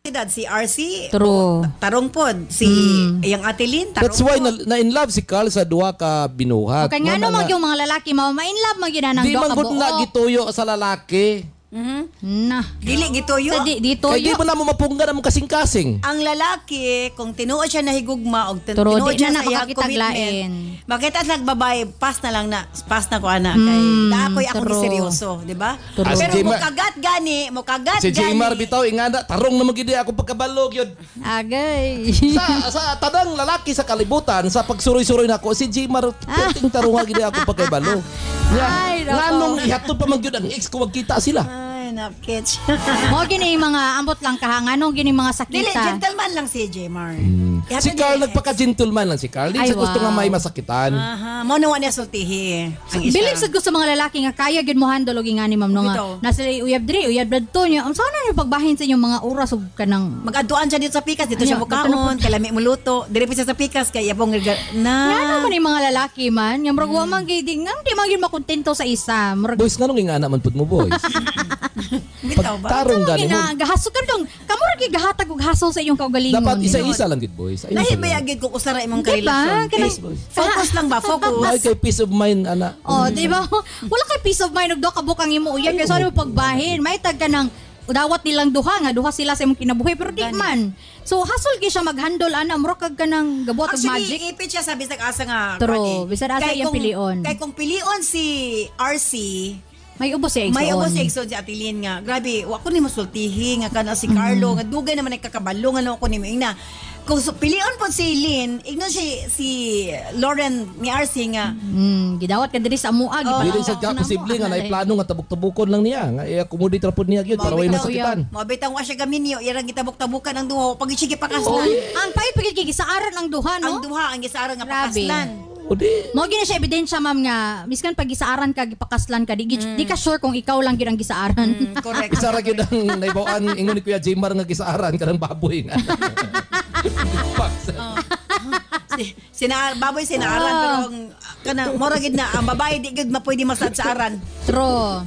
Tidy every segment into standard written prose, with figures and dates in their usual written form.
edad si RC. True. Tarong pod si yang Atelin tarong. That's why pod. na in love si Carl sa duha ka binuhat. Okay nga naman yung mga lalaki ma-in love magyud na Di nang man gud na gituyo sa lalaki. Na. Dili gituyo. Sa dito Kaya di yo. mo na mo mapungga na mo kasing-kasing. Ang lalaki kung tinuod siya na higugma og Turo, tinuod di siya na sa iyang nakakitaglain. commitment. Makita at nagbabay pass na ko ana kay daakoy akong turo. seryoso, di ba? Turo. Pero Si mo Jemar- kagat gani. Si Jmar bitaw ingana tarong na magidi ako pagkabalog yun. Agay. Sa tadang lalaki sa kalibutan sa pagsuroy-suroy nako si Jmar puting tarunga gidi ako pagkabalo. Ay, nako. Nganong ihatod pa man gyud ang ex ko magkita sila. Ay, napkits. Mo gini mga ambot lang kahanganong gini mga Dili, sakita. gentleman lang si Jmar. Si Carl nagpaka-gentleman lang si Carl. Di Ay, sa gusto wow. nga may masakitan. Aha, mo nawa niya sultihi. Ang isa. Bilib sad ko sa mga lalaki nga kaya gyud mo handle og ingani ma'am no Bitaw. nga. Nasa uyab diri, uyab dadto niya. Ang sana niyo pagbahin sa inyong mga oras ug kanang Mag-adtuan siya dito sa pikas, dito siya Ano, mukaon, kalami mo luto. Diri pa siya sa pikas kay yabong Nga na. naman yung mga lalaki man, nga murag wa man gyud nga di man gyud makontento sa isa. Murag Boys, nganong ingana man pud mo, boys? Bitaw ba? Pagtarong gani mo. gahasol ka dong. Kamo ra gyud gahatag og hasol sa iyong kaugalingon. Dapat isa-isa lang gid, boys. Ayun Lahi sa ba lang. yagid kung usara imong Diba? karelasyon? Kanang- Focus lang ba? Ay, Focus. kay peace of mind, ana. Oh, di ba? Wala kay peace of mind og do ka bukang imo uyab kay sorry mo pagbahin. May tag ka ng dawat nilang duha nga duha sila sa imong kinabuhi pero di man. So hasol gyud siya mag-handle ana mura kag kanang gabot og magic. Actually, ipit siya sa bisag asa nga. True. kani. Bisag asa Kay iyang kung- pilion. Kay kung pilion si RC, May ubos siya igsoon. may ubos si Exxon si Atilin nga. Grabe, wa ko ni masultihi nga kana si Carlo nga dugay naman ay kakabalo nga no ko ni ina. Kung pilion po si Lynn, ignon si Lauren ni RC nga. Gidawat ka diri sa amuag. Dili sa ka posible nga nay plano nga tabuk-tabukon lang niya nga i-accommodate ra pud niya gyud para way masakitan. Mabitaw wa siya gaminyo, irang gitabok-tabukan ang duha pag sige pakaslan. Ang pait pagid kay gisaaran ang duha no. Ang duha ang gisara nga Grabe. pakaslan. O di, Mo gina siya ebidensya ma'am nga miskan pag gisaaran ka gipakaslan ka di ka sure kung ikaw lang gyud ang gisaaran. Correct. isa ra gyud ang naibawaan ingon ni Kuya Jmar nga gisaaran kanang baboy nga. Baboy sinaaran pero ang kanang mura gid na ang babae di gid mapwede masad sa aran. True.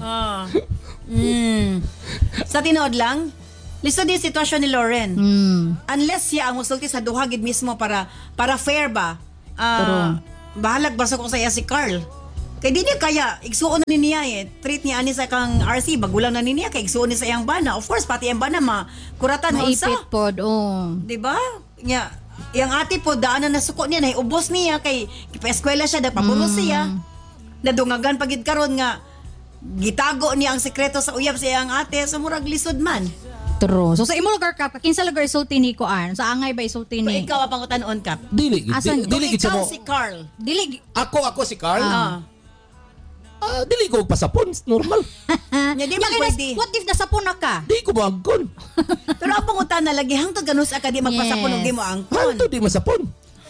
Sa tinuod lang, lisod di sitwasyon ni Lauren. Unless siya ang musulti sa duha gid mismo para fair ba? Bahalag basta ko sa iya si Carl. Kay di niya kaya igsuon na niya treat niya ani sa kang RC bagulang na niya kay igsuon ni sa iyang bana. Of course pati ang bana makuratan unsa. Maipit pod. Oh. Di ba? Nya, yang ate po daanan na suko niya na ubos niya kay ipa-eskwela siya nagpapuro siya. Nadungagan pagid karon nga gitago niya ang sekreto sa uyab sa iyang ate sa murag lisod man. True. So sa imo lugar ka kinsa lugar isulti ni kuan? Sa angay ba isulti Kung ni? ikaw ang pangutan-on ka. dili gid. Asan? Dili gid siya Ikaw mo. si Carl. Dili Ako si Carl. Ah. Dili ko pasapon, normal. Nya di man pwede. What if nasapon na ka? Di ko maangkon. Pero ang pangutan na lagi hangtod ganus ka di magpasapon og di mo angkon. Hanto di masapon.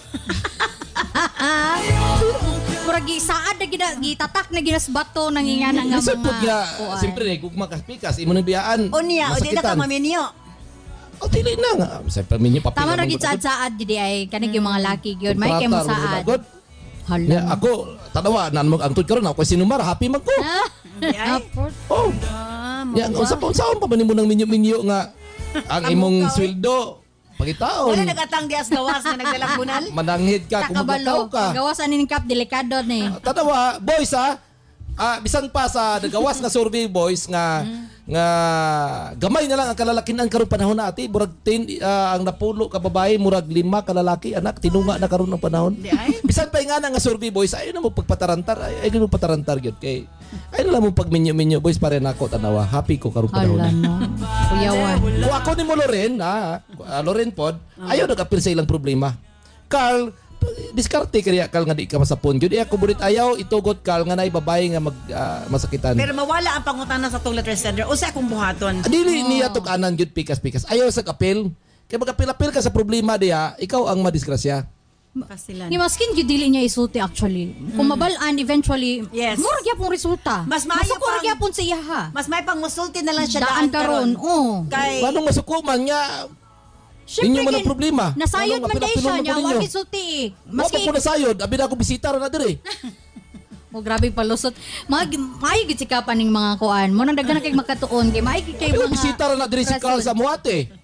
Murag gisaad na gitatak na ginas bato nangingana nga Kasi pud nga kuan. simpre ni gugma ka pikas imo nang biyaan. Unya, o di na ka maminyo. O dili na nga. Sa paminyo papel. Tama ra gid saad di ay kanig yung mga laki gyud may kay mo saad. Hala. Ya, ako tanawa nan mo angtod karon ako sinumar happy man ko. Di ay. Oh. Mo Ya, ba? unsa pa man nimo nang minyo-minyo nga ang imong sweldo pagitaon. Wala nagatang dias gawas nga nagdalang bunal. Mananghid ka kung magkataw Takabalo. ka. Gawas anin kap delikado ni. Tanawa, boys ha. Bisan pa sa nagawas nga survey boys nga gamay na lang ang kalalakinan karon panahon na ati murag ang napulo ka babae murag 5 ka lalaki anak tinunga na karon ng panahon. Di ay. Bisan pa nga nga survey boys ayo na mo pagpatarantar ay mo patarantar gyud kay ay na lang mo pagminyo-minyo boys pare nako tanawa happy ko karon panahon. Hala no. Kuyawan. Kung ako ni mo Loren Loren pod ayaw nag-apil sa ilang problema. Carl diskarte kaya Carl nga di ka masapon gyud ako bulit ayaw itugot Carl nga nay babae nga masakitan. Pero mawala ang pangutana sa tong letter sender. Usa akong buhaton. Dili niya tug-anan gyud pikas-pikas. Ayaw sa kapil. Kay magapil-apil ka sa problema diha, ikaw ang madisgrasya. Kasilan. Ni maskin gyud dili niya isulti actually. Kung mabalaan eventually, Yes. mura gyapon resulta. Mas maayo Masukura pang- gyapon sa iya ha. Mas may pang musulti na lang siya Daan karon. Oh. Kay Manong masukuman nga Syempre, inyo man ang problema. Nasayod man Manong day siya apil-apilon niya. na po Wag ninyo. isulti. Wa pa ko nasayod, abi na ako bisita ra na dire. Oh, grabe palusot. Maayo gid sikapan ning mga kuan. Mo nang daghan na kay makatuon kay maayo gid kay Pero mga bisita ra na dire si Carl sa Muate.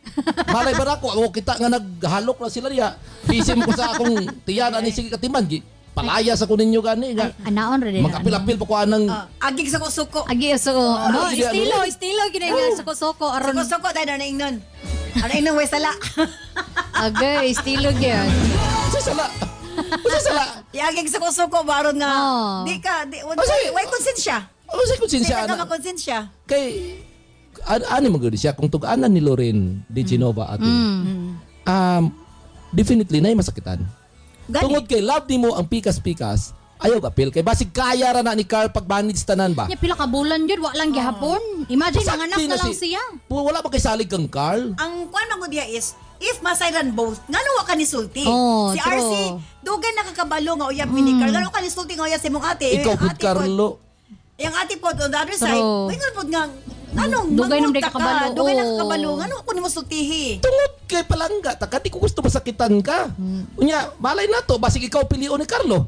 Malay ba na ako, ako kita nga naghalok na sila niya. Isim ko sa akong tiyan, ani sige katiman. Palaya sa kunin nyo gani. Anaon rin. Magkapil-apil pa ko anang... Agig sa kusuko. Agi so no, estilo gina nga suko aron. Suko tayo na ingnon. Ano ingnon way sala. Agay, estilo gyud. Sala. Iagig sa kusuko baron nga. Di way konsensya. Ano sa konsensya? Sila ka makonsensya. Kay... Ano maganda siya? Kung tuganan ni Loren di Genova atin. Definitely na masakitan. Tungod kay love ni mo ang pikas-pikas, ayaw kapil. Kay basig kaya ra na ni Carl pag-manage tanan ba? Nya pila ka bulan yun, wa lang gihapon. Imagine ang anak na lang siya. Wala pa kay salig kang Carl. Ang kwan man diya is if masayran both, ngano wa ka ni sulti. Si true. RC dugan nakakabalo nga uyab ni Carl. Ngano ka ni sulti nga uyab sa imong ate. Ikaw pud Carlo. Yang ate po on the other side, wingon pud nga anong dugay nang mangulta kakabalo. Dugay nakakabalo. Ngano ko nimo sultihi? Tungod kay palangga, takati ko gusto masakitan ka. Unya, malay na to, basig ikaw pilion ni Carlo.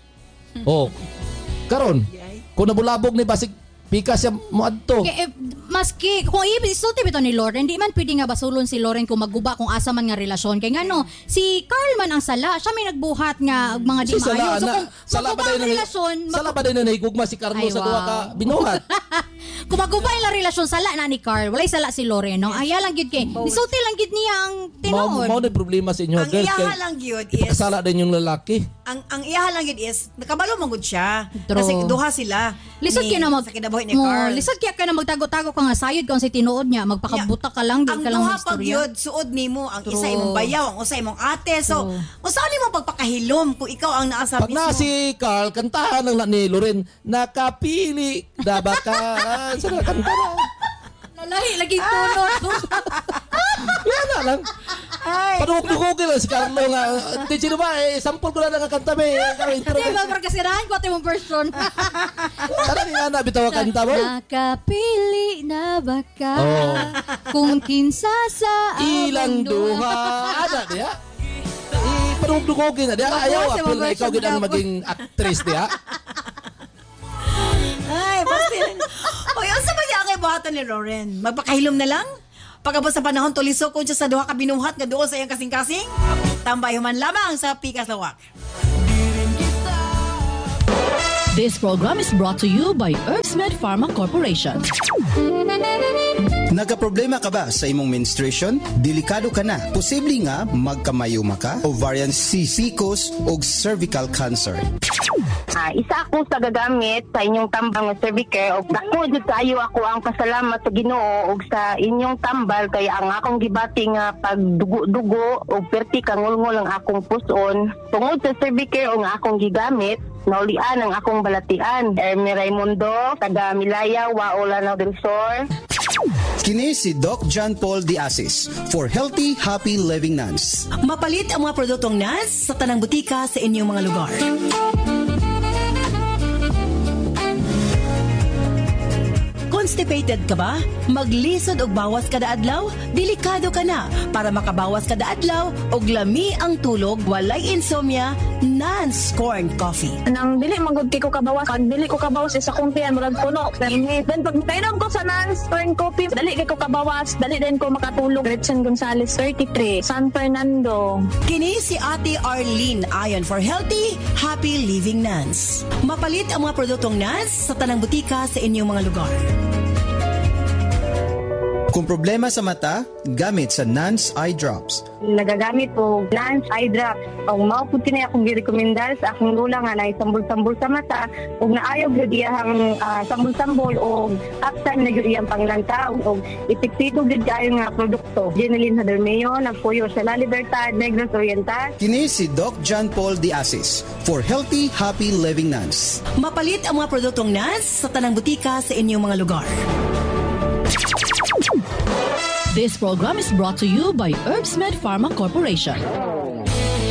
Karon, kung nabulabog ni basig pikas siya mo adto. Maski kung isulti bitaw ni Lauren, hindi man pwede nga basulon si Lauren kung magguba kung asa man nga relasyon. Kay ngano, si Carl man ang sala, siya may nagbuhat nga mga di maayo. So kung sala ba din relasyon, sala ba din na nahigugma si Carlo sa duha ka binuhat? Kung magubay lang relasyon, sala na ni Carl, walay sala si Lauren, no? Aya lang gid kay. Isulti lang gid niya ang tinuod. Mao na problema sa inyo, ang girls. Ang iyaha lang gyud is kasala din yung lalaki. Ang iyaha lang gyud is nakabalo man gud siya. True. Kasi duha sila. Lisod kaya na sa kinabuhi ni Carl. Lisod kaya ka na magtago-tago ka nga sayod kung si tinuod niya, magpakabuta ka lang, di ka lang ang duha pag yun, suod nimo, ang isa imong bayaw, ang usa imong ate. So, usa nimo pagpakahilom kung ikaw ang naasa pag mismo. na si Carl, kantahan ng ni Loren, nakapili na ba ka? Sana kanta na. Lalahi, laging puno. Yan na lang. Padugog-dugogin lang si Carlo nga. Di sino ba, sample ko lang ang kanta mo. Hindi ba, pagkasirahan ko ito mong version. Sana ni Ana, bitaw ang kanta mo. Nakapili na ba ka? Kung kinsa sa Ilang duha. Ana, diya? Padugog-dugogin na. Diya, ayaw. Apil na ikaw ginang maging actress, diya. Ay, pasin. Oy, asa ba niya kay buhatan ni Lauren? Magpakahilom na lang? Pagabot sa panahon, tuliso ko siya sa duha ka binuhat nga doon sa iyang kasing-kasing. Tambay human lamang sa Pikas Lawak. This program is brought to you by Herbsmed Pharma Corporation. Nagaproblema ka ba sa imong menstruation? Delikado ka na. Posible nga magkamayuma ka, ovarian cyst, PCOS o cervical cancer. Isa ako sa gagamit sa inyong tambang nga Cervicare og dako jud kaayo ako ang pasalamat sa Ginoo og sa inyong tambal kay ang akong gibati nga pagdugo-dugo og perti kangulngol ang akong puson tungod sa Cervicare og akong gigamit. Naulian ang akong balatian. Ermi Raimundo, taga Milaya, Waola del Sur. Kini si Doc John Paul De Asis for Healthy, Happy Living Nuns. Mapalit ang mga produktong NANS sa tanang butika sa inyong mga lugar. Constipated ka ba? Maglisod og bawas kada adlaw? Delikado ka na. Para makabawas kada adlaw og lami ang tulog, walay insomnia, NANS Corn Coffee. Nang dili magudti ko kabawas, kag dili ko kabawas isa kong tiyan murag puno. Then pag kainom ko sa NANS Corn Coffee, dali kay ko kabawas, dali din ko makatulog. Gretchen Gonzalez 33, San Fernando. Kini si Ate Arlene ayon for Healthy, Happy Living NANS. Mapalit ang mga produktong NANS sa tanang butika sa inyong mga lugar. Kung problema sa mata, gamit sa NANS Eye Drops. Nagagamit ko NANS Eye Drops. Ang mao po tinay akong girekomendar sa akong lula nga na sambol-sambol sa mata ug naayo gyud iyang sambol-sambol og uptime na gyud iyang panglantaw og epektibo gyud kayo nga produkto. Jeneline Hadermeo nagpuyo sa La Libertad, Negros Oriental. Kini si Doc John Paul De Asis for Healthy, Happy Living Nuns. Mapalit ang mga produktong NANS sa tanang butika sa inyong mga lugar. This program is brought to you by Herbsmed Pharma Corporation.